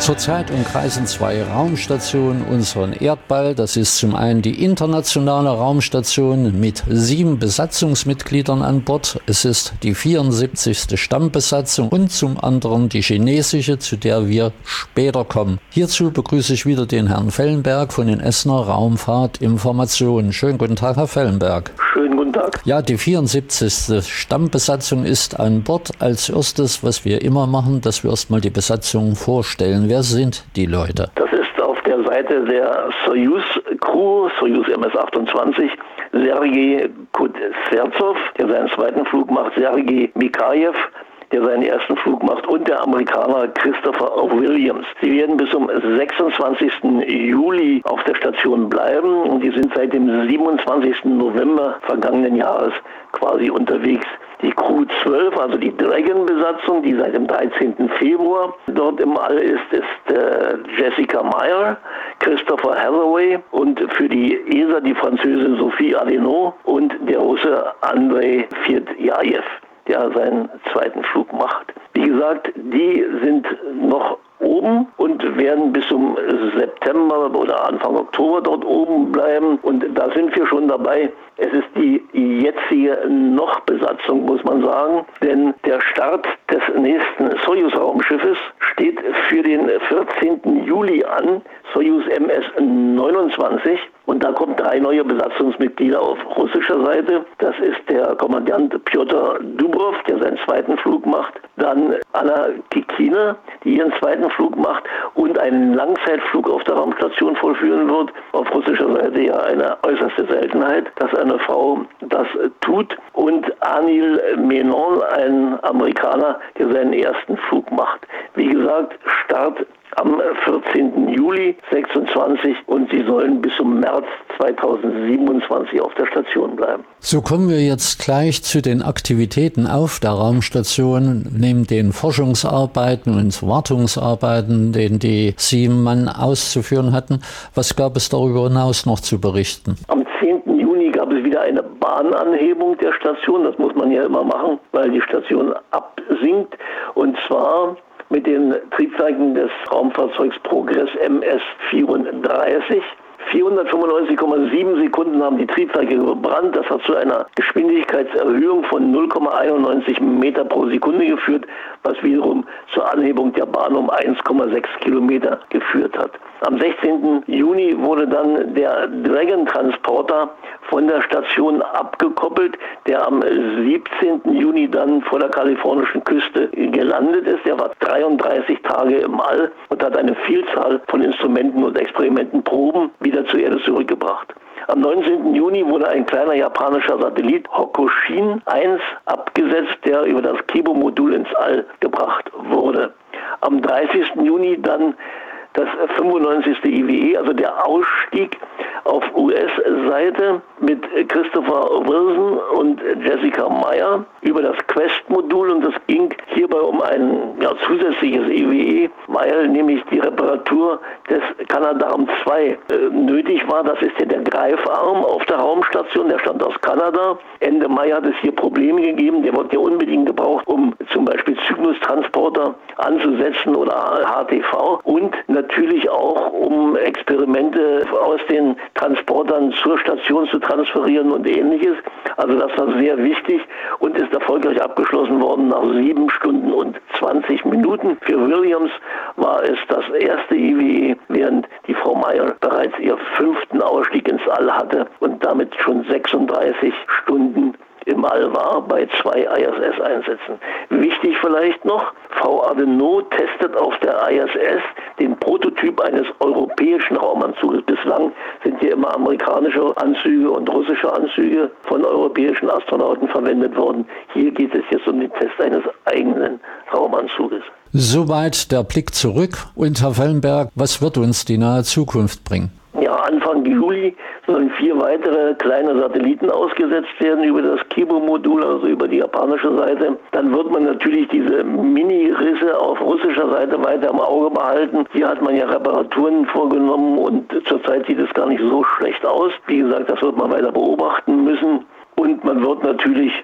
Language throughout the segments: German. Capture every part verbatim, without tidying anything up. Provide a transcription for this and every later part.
Zurzeit umkreisen zwei Raumstationen unseren Erdball. Das ist zum einen die internationale Raumstation mit sieben Besatzungsmitgliedern an Bord. Es ist die vierundsiebzigste Stammbesatzung und zum anderen die chinesische, zu der wir später kommen. Hierzu begrüße ich wieder den Herrn Fellenberg von den Essener Raumfahrtinformationen. Schönen guten Tag, Herr Fellenberg. Schönen guten Tag. Ja, die vierundsiebzigste Stammbesatzung ist an Bord. Als erstes, was wir immer machen, dass wir erstmal die Besatzung vorstellen. Wer sind die Leute? Das ist auf der Seite der Soyuz Crew, Soyuz M S achtundzwanzig, Sergei Kudserzow, der seinen zweiten Flug macht, Sergei Mikhaev, der seinen ersten Flug macht, und der Amerikaner Christopher Williams. Sie werden bis zum sechsundzwanzigsten Juli auf der Station bleiben und die sind seit dem siebenundzwanzigsten November vergangenen Jahres quasi unterwegs. Die Crew zwölf, also die Dragon-Besatzung, die seit dem dreizehnten Februar dort im All ist, ist äh, Jessica Meyer, Christopher Hathaway und für die E S A die Französin Sophie Allenot und der Russe Andrei Fedjajew, der seinen zweiten Flug macht. Wie gesagt, die sind noch oben und werden bis zum September oder Anfang Oktober dort oben bleiben. Und da sind wir schon dabei. Es ist die jetzige Noch-Besatzung, muss man sagen. Denn der Start des nächsten Soyuz-Raumschiffes steht für den vierzehnten Juli an. Soyuz M S neunundzwanzig. Und da kommen drei neue Besatzungsmitglieder auf russischer Seite. Das ist der Kommandant Pjotr Dubrov, der seinen zweiten Flug macht. Dann Anna Kikina, die ihren zweiten Flug macht und einen Langzeitflug auf der Raumstation vollführen wird. Auf russischer Seite ja eine äußerste Seltenheit, dass eine Frau das tut. Und Anil Menon, ein Amerikaner, der seinen ersten Flug macht. Wie gesagt, Start am vierzehnten Juli sechsundzwanzig und sie sollen bis zum März zweitausendsiebenundzwanzig auf der Station bleiben. So kommen wir jetzt gleich zu den Aktivitäten auf der Raumstation, neben den Forschungsarbeiten und Wartungsarbeiten, den die sieben Mann auszuführen hatten. Was gab es darüber hinaus noch zu berichten? Am zehnten Juni gab es wieder eine Bahnanhebung der Station. Das muss man ja immer machen, weil die Station absinkt. Und zwar mit den Triebwerken des Raumfahrzeugs Progress M S vierunddreißig. vierhundertfünfundneunzig Komma sieben Sekunden haben die Triebwerke gebrannt. Das hat zu einer Geschwindigkeitserhöhung von null Komma einundneunzig Meter pro Sekunde geführt, was wiederum zur Anhebung der Bahn um eins Komma sechs Kilometer geführt hat. Am sechzehnten Juni wurde dann der Dragon-Transporter von der Station abgekoppelt, der am siebzehnten Juni dann vor der kalifornischen Küste gelandet ist. Er war dreiunddreißig Tage im All und hat eine Vielzahl von Instrumenten und Experimentenproben wieder zur Erde zurückgebracht. Am neunzehnten Juni wurde ein kleiner japanischer Satellit Hokushin eins abgesetzt, der über das Kibo-Modul ins All gebracht wurde. Am dreißigsten Juni dann das fünfundneunzigste I W E, also der Ausstieg auf U S-Seite mit Christopher Wilson und Jessica Meyer über das Quest-Modul, und es ging hierbei um ein ja, zusätzliches I W E, weil nämlich die Reparatur des Canadarm zwei äh, nötig war. Das ist ja der Greifarm auf der Raumstation, der stammt aus Kanada. Ende Mai hat es hier Probleme gegeben, der wird ja unbedingt gebraucht, um zum Beispiel Cygnus-Transporter anzusetzen oder H T V und natürlich auch um Experimente aus den Transportern zur Station zu transferieren und ähnliches. Also das war sehr wichtig und ist erfolgreich abgeschlossen worden nach sieben Stunden und zwanzig Minuten. Für Williams war es das erste I W E, während die Frau Meyer bereits ihr fünften Ausstieg ins All hatte und damit schon sechsunddreißig Stunden im All war bei zwei I S S-Einsätzen. Wichtig vielleicht noch, Frau Allenot testet auf der I S S den Prototyp eines europäischen Raumanzuges. Bislang sind hier immer amerikanische Anzüge und russische Anzüge von europäischen Astronauten verwendet worden. Hier geht es jetzt um den Test eines eigenen Raumanzuges. Soweit der Blick zurück. Und Herr Fellenberg, was wird uns die nahe Zukunft bringen? Ja, Anfang Juli sollen vier weitere kleine Satelliten ausgesetzt werden über das Kibo-Modul, also über die japanische Seite. Dann wird man natürlich diese Mini-Risse auf russischer Seite weiter im Auge behalten. Hier hat man ja Reparaturen vorgenommen und zurzeit sieht es gar nicht so schlecht aus. Wie gesagt, das wird man weiter beobachten müssen. Und man wird natürlich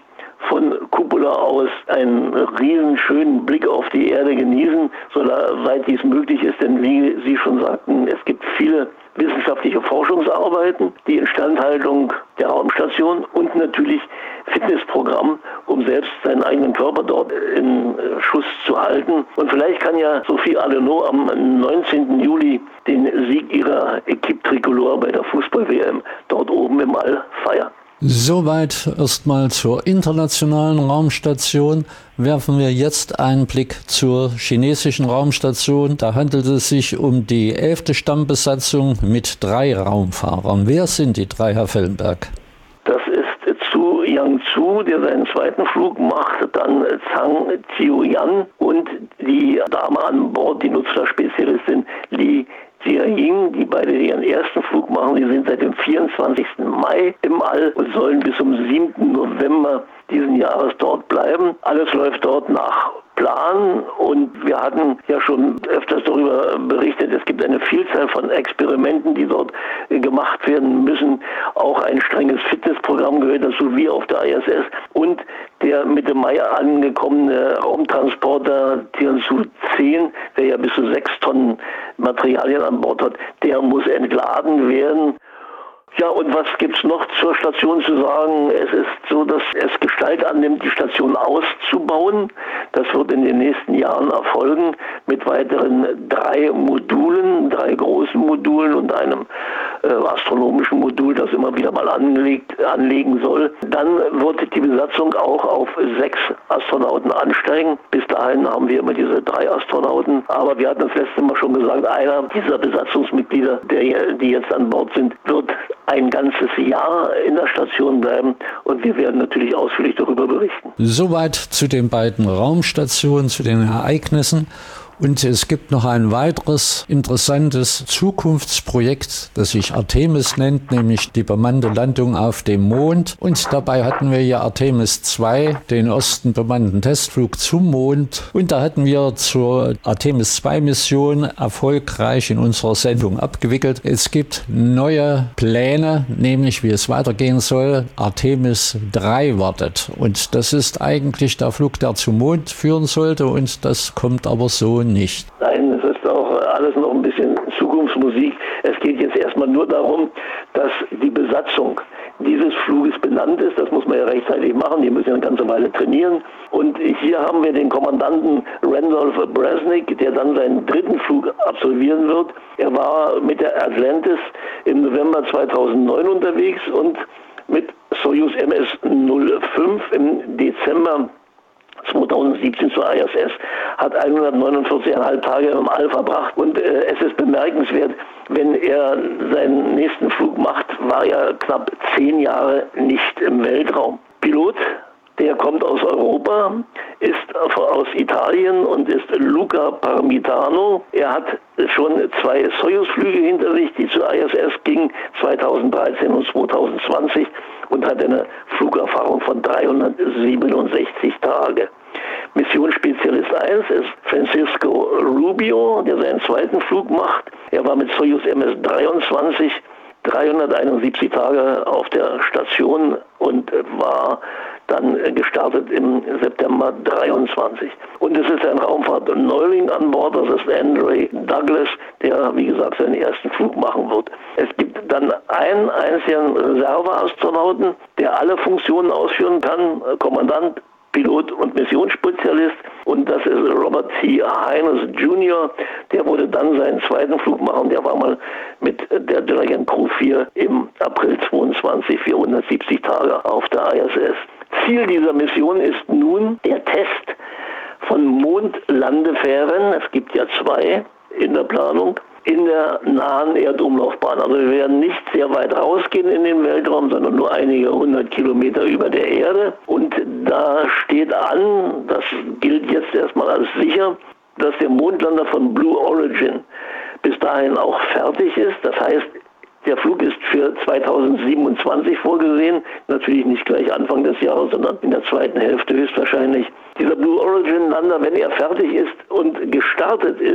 von Cupola aus einen riesen schönen Blick auf die Erde genießen, soweit dies möglich ist, denn wie Sie schon sagten, es gibt viele wissenschaftliche Forschungsarbeiten, die Instandhaltung der Raumstation und natürlich Fitnessprogramm, um selbst seinen eigenen Körper dort in Schuss zu halten. Und vielleicht kann ja Sophie Allenot am neunzehnten Juli den Sieg ihrer Equipe Tricolore bei der Fußball-W M dort oben im All feiern. Soweit erstmal zur internationalen Raumstation. Werfen wir jetzt einen Blick zur chinesischen Raumstation. Da handelt es sich um die elfte Stammbesatzung mit drei Raumfahrern. Wer sind die drei, Herr Fellenberg? Das ist Zhu Yangzu, der seinen zweiten Flug macht, dann Zhang Qiuyan und die Dame an Bord, die Nutzlast-Spezialistin Li Jiaying, die beide ihren ersten Flug machen. Die sind seit dem vierundzwanzigsten Mai im All und sollen bis zum siebten November diesen Jahres dort bleiben. Alles läuft dort nach Plan und wir hatten ja schon öfters darüber berichtet, es gibt eine Vielzahl von Experimenten, die dort gemacht werden müssen. Auch ein strenges Fitnessprogramm gehört dazu, wie auf der I S S. Und der Mitte Mai angekommene Raumtransporter Tianzhou zehn, der ja bis zu sechs Tonnen Materialien an Bord hat, der muss entladen werden. Ja, und was gibt's noch zur Station zu sagen? Es ist so, dass es Gestalt annimmt, die Station auszubauen. Das wird in den nächsten Jahren erfolgen mit weiteren drei Modulen, drei großen Modulen und einem äh, astronomischen Modul, das immer wieder mal angelegt, anlegen soll. Dann wird die Besatzung auch auf sechs Astronauten ansteigen. Bis dahin haben wir immer diese drei Astronauten. Aber wir hatten das letzte Mal schon gesagt, einer dieser Besatzungsmitglieder, der, die jetzt an Bord sind, wird ein ganzes Jahr in der Station bleiben und wir werden natürlich ausführlich darüber berichten. Soweit zu den beiden Raumstationen, zu den Ereignissen. Und es gibt noch ein weiteres interessantes Zukunftsprojekt, das sich Artemis nennt, nämlich die bemannte Landung auf dem Mond. Und dabei hatten wir ja Artemis zwei, den ersten bemannten Testflug zum Mond. Und da hatten wir zur Artemis zwei Mission erfolgreich in unserer Sendung abgewickelt. Es gibt neue Pläne, nämlich wie es weitergehen soll. Artemis drei wartet. Und das ist eigentlich der Flug, der zum Mond führen sollte. Und das kommt aber so nicht. Nein, es ist auch alles noch ein bisschen Zukunftsmusik. Es geht jetzt erstmal nur darum, dass die Besatzung dieses Fluges benannt ist. Das muss man ja rechtzeitig machen. Die müssen ja eine ganze Weile trainieren. Und hier haben wir den Kommandanten Randolph Bresnik, der dann seinen dritten Flug absolvieren wird. Er war mit der Atlantis im November zweitausendneun unterwegs und mit Soyuz M S null fünf im Dezember zweitausendsiebzehn zur I S S, hat hundertneunundvierzig Komma fünf Tage im All verbracht und äh, es ist bemerkenswert, wenn er seinen nächsten Flug macht, war er knapp zehn Jahre nicht im Weltraum. Pilot, der kommt aus Europa, ist aus Italien und ist Luca Parmitano. Er hat schon zwei Soyuz-Flüge hinter sich, die zur I S S gingen, zweitausenddreizehn und zweitausendzwanzig und hat eine Flugerfahrung von dreihundertsiebenundsechzig Tage. Missionsspezialist eins ist Francisco Rubio, der seinen zweiten Flug macht. Er war mit Soyuz M S dreiundzwanzig dreihunderteinundsiebzig Tage auf der Station und war dann gestartet im September dreiundzwanzig. Und es ist ein Raumfahrt-Neuling an Bord, das ist Andre Douglas, der, wie gesagt, seinen ersten Flug machen wird. Es gibt dann einen einzigen Reserveastronauten, der alle Funktionen ausführen kann, Kommandant, Pilot und Missionsspezialist, und das ist Robert T. Hines Junior Der wurde dann seinen zweiten Flug machen. Der war mal mit der Dragon Crew vier im April zweiundzwanzig vierhundertsiebzig Tage auf der I S S. Ziel dieser Mission ist nun der Test von Mondlandefähren. Es gibt ja zwei in der Planung, in der nahen Erdumlaufbahn. Also wir werden nicht sehr weit rausgehen in den Weltraum, sondern nur einige hundert Kilometer über der Erde. Und da steht an, das gilt jetzt erstmal als sicher, dass der Mondlander von Blue Origin bis dahin auch fertig ist. Das heißt, der Flug ist für zweitausendsiebenundzwanzig vorgesehen, natürlich nicht gleich Anfang des Jahres, sondern in der zweiten Hälfte höchstwahrscheinlich. Dieser Blue Origin Lander, wenn er fertig ist und gestartet ist,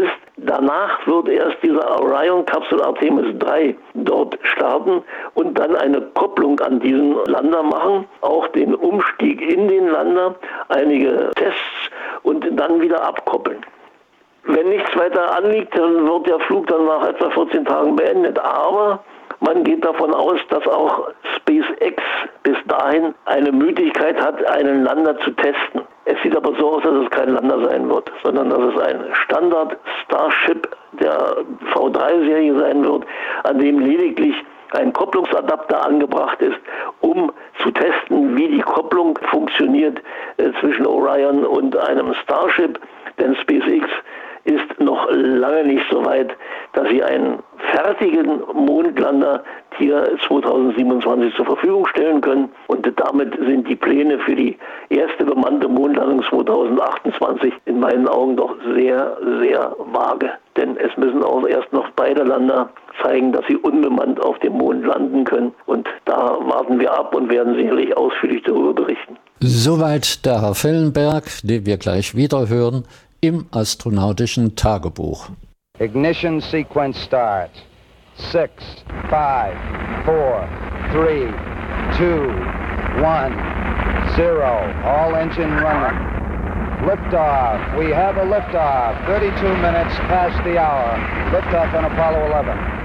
Danach wird erst diese Orion-Kapsel Artemis drei dort starten und dann eine Kopplung an diesen Lander machen, auch den Umstieg in den Lander, einige Tests und dann wieder abkoppeln. Wenn nichts weiter anliegt, dann wird der Flug dann nach etwa vierzehn Tagen beendet. Aber man geht davon aus, dass auch SpaceX bis dahin eine Möglichkeit hat, einen Lander zu testen. Es sieht aber so aus, dass es kein Lander sein wird, sondern dass es ein Standard Starship der V drei Serie sein wird, an dem lediglich ein Kopplungsadapter angebracht ist, um zu testen, wie die Kopplung funktioniert äh, zwischen Orion und einem Starship. Denn SpaceX ist noch lange nicht so weit, dass sie einen fertigen Mondlander hier zweitausendsiebenundzwanzig zur Verfügung stellen können. Und damit sind die Pläne für die erste bemannte Mondlandung zweitausendachtundzwanzig in meinen Augen doch sehr, sehr vage. Denn es müssen auch erst noch beide Lander zeigen, dass sie unbemannt auf dem Mond landen können. Und da warten wir ab und werden sicherlich ausführlich darüber berichten. Soweit der Herr Fellenberg, den wir gleich wieder hören, im astronautischen Tagebuch. Ignition sequence start. Six, five, four, three, two, one, zero. All engine running. Liftoff. We have a liftoff. thirty-two minutes past the hour. Liftoff on Apollo eleven.